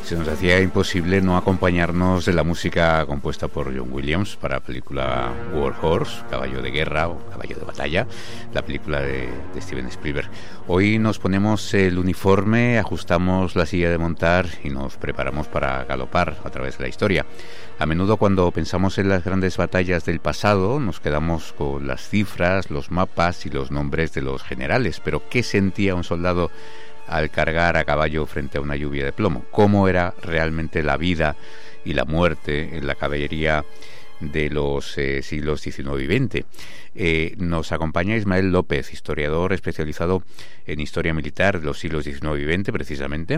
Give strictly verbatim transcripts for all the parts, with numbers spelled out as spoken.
Se nos hacía imposible no acompañarnos de la música compuesta por John Williams para la película War Horse, Caballo de Guerra o Caballo de Batalla, la película de, de Steven Spielberg. Hoy nos ponemos el uniforme, ajustamos la silla de montar y nos preparamos para galopar a través de la historia. A menudo cuando pensamos en las grandes batallas del pasado nos quedamos con las cifras, los mapas y los nombres de los generales, pero ¿qué sentía un soldado al cargar a caballo frente a una lluvia de plomo? ¿Cómo era realmente la vida y la muerte en la caballería de los eh, siglos diecinueve y veinte? Eh, nos acompaña Ismael López, historiador especializado en historia militar de los siglos diecinueve y veinte precisamente,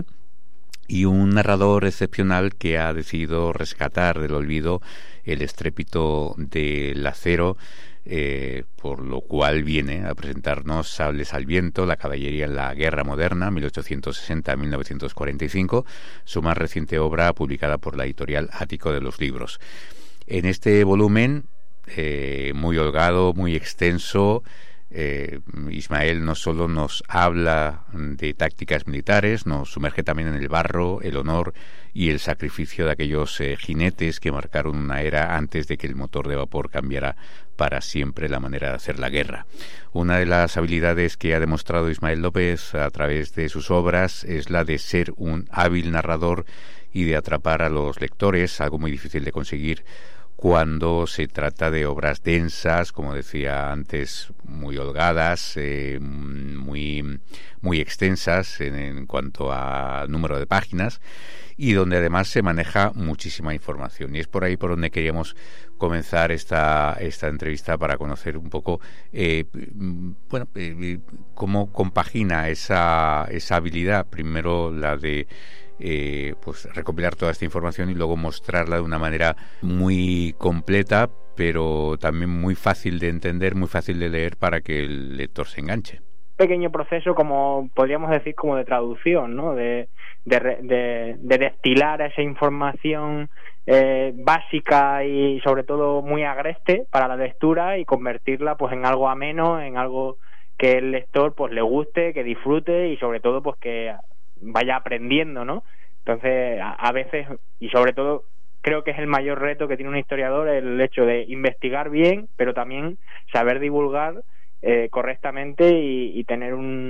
y un narrador excepcional que ha decidido rescatar del olvido el estrépito del acero, eh, por lo cual viene a presentarnos Sables al viento, la caballería en la guerra moderna, mil ochocientos sesenta a mil novecientos cuarenta y cinco, su más reciente obra publicada por la editorial Ático de los Libros. En este volumen, eh, muy holgado, muy extenso, Eh, Ismael no solo nos habla de tácticas militares, nos sumerge también en el barro, el honor y el sacrificio de aquellos eh, jinetes que marcaron una era antes de que el motor de vapor cambiara para siempre la manera de hacer la guerra. Una de las habilidades que ha demostrado Ismael López a través de sus obras es la de ser un hábil narrador y de atrapar a los lectores, algo muy difícil de conseguir cuando se trata de obras densas, como decía antes, muy holgadas, eh, muy, muy extensas en, en cuanto a número de páginas, y donde además se maneja muchísima información. Y es por ahí por donde queríamos comenzar esta, esta entrevista, para conocer un poco eh, bueno, eh, cómo compagina esa, esa habilidad, primero la de Eh, pues recopilar toda esta información y luego mostrarla de una manera muy completa, pero también muy fácil de entender, muy fácil de leer, para que el lector se enganche. Pequeño proceso, como podríamos decir, como de traducción, ¿no? De, de, de, de destilar esa información eh, básica y sobre todo muy agreste para la lectura y convertirla pues en algo ameno, en algo que el lector pues le guste, que disfrute y sobre todo pues que vaya aprendiendo, ¿no? Entonces, a, a veces, y sobre todo, creo que es el mayor reto que tiene un historiador, el hecho de investigar bien, pero también saber divulgar eh, correctamente y, y tener un